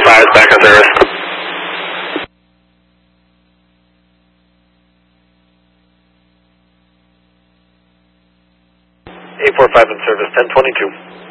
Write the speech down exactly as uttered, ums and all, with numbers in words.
five is back on service. eight four five in service, ten twenty-two.